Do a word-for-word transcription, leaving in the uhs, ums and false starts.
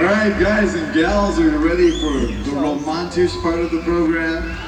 All right, guys and gals, are you ready for the romantic part of the program?